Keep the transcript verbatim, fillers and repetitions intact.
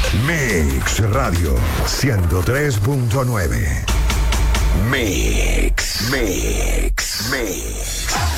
Mix Radio ciento tres punto nueve. Mix, Mix, Mix.